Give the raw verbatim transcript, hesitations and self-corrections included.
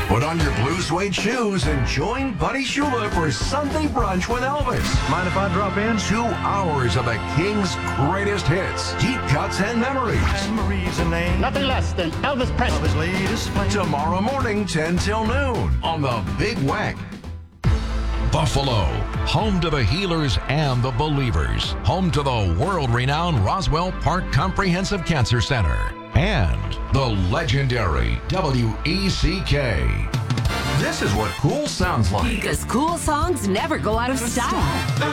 Put on your blue suede shoes and join Buddy Shula for Sunday Brunch with Elvis. Mind if I drop in? Two hours of the King's greatest hits, deep cuts, and memories. Marie's a name. Nothing less than Elvis Presley. Of his latest flame. Tomorrow morning, ten till noon, on the Big Wack. Buffalo, home to the healers and the believers, home to the world-renowned Roswell Park Comprehensive Cancer Center, and the legendary W E C K. This is what cool sounds like. Because cool songs never go out of style.